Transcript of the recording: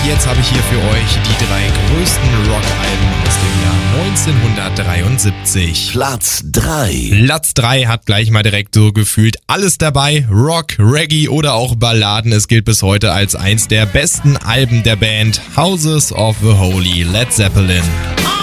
jetzt habe ich hier für euch die 3 größten Rockalben aus dem Jahr 1973. Platz 3. Platz 3 hat gleich mal direkt so gefühlt alles dabei. Rock, Reggae oder auch Balladen. Es gilt bis heute als eins der besten Alben der Band. Houses of the Holy, Led Zeppelin.